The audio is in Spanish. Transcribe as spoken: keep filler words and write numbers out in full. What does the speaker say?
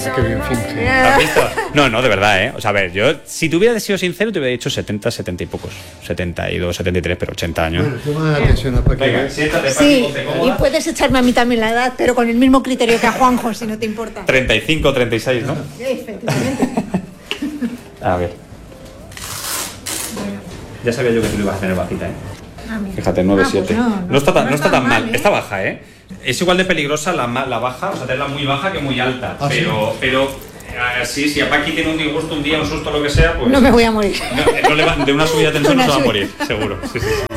Qué bien finge. ¿Has visto? No, no, de verdad, ¿eh? O sea, a ver, yo, si te hubiera sido sincero, te hubiera dicho setenta, setenta y pocos. setenta y dos, setenta y tres, pero ochenta años. Bueno, toma la atención a Paquita. Venga, siéntate, Paqui, Sí, ponte y cómoda. puedes echarme a mí también la edad, pero con el mismo criterio que a Juanjo, si no te importa. treinta y cinco, treinta y seis, ¿no? Sí, efectivamente. A ver. Ya sabía yo que tú lo ibas a tener bajita, ¿eh? Ah, mira. Fíjate, nueve Ah, pues siete. no, no, no, está tan, no no está está tan mal, mal, ¿eh? está baja, ¿eh? Es igual de peligrosa la, ma- la baja, o sea, tenerla muy baja que muy alta. ¿Ah, sí? pero, pero eh, sí, si a Paqui tiene un disgusto un día, un susto, lo que sea, pues. No me voy a morir. No, no le va- de una subida de tensión no Una se va a subida. morir, seguro. Sí, sí, sí.